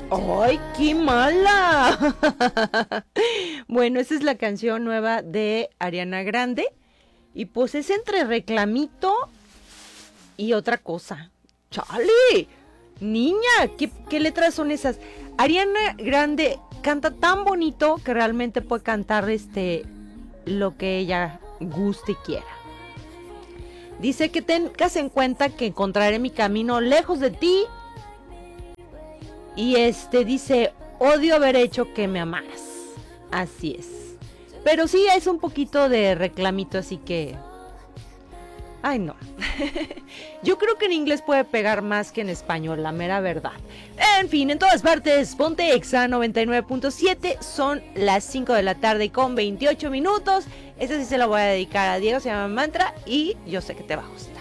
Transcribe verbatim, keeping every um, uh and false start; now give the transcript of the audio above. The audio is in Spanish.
¡Ay, qué mala! Bueno, esa es la canción nueva de Ariana Grande. Y pues es entre reclamito y otra cosa. ¡Chale! Niña, ¿qué, qué letras son esas? Ariana Grande canta tan bonito que realmente puede cantar este lo que ella guste y quiera. Dice que tengas en cuenta que encontraré mi camino lejos de ti. Y este dice, odio haber hecho que me amaras. Así es. Pero sí es un poquito de reclamito, así que... Ay, no. Yo creo que en inglés puede pegar más que en español, la mera verdad. En fin, en todas partes, ponte Exa noventa y nueve punto siete. Son las cinco de la tarde con veintiocho minutos. Esta sí se la voy a dedicar a Diego, se llama Mantra y yo sé que te va a gustar.